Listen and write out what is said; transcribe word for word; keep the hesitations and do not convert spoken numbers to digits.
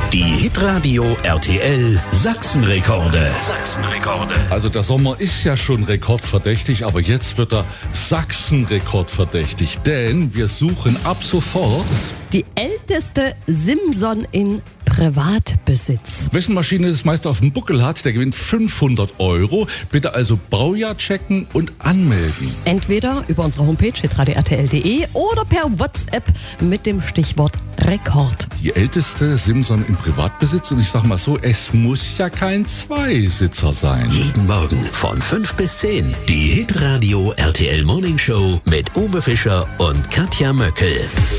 Die Hitradio R T L Sachsenrekorde. Sachsenrekorde. Also der Sommer ist ja schon rekordverdächtig, aber jetzt wird er Sachsenrekordverdächtig, denn wir suchen ab sofort die älteste Simson in Privatbesitz. Wessen Maschine das meiste auf dem Buckel hat, der gewinnt fünfhundert Euro. Bitte also Baujahr checken und anmelden. Entweder über unsere Homepage hitradio r t l punkt d e oder per WhatsApp mit dem Stichwort Rekord. Die älteste Simson in Privatbesitz, und ich sag mal so, es muss ja kein Zweisitzer sein. Jeden Morgen von fünf bis zehn die Hitradio R T L Morning Show mit Uwe Fischer und Katja Möckel.